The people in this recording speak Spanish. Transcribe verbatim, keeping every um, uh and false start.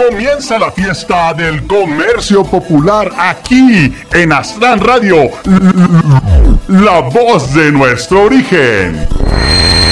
Comienza la fiesta del comercio popular aquí en Aztlán Radio, la voz de nuestro origen.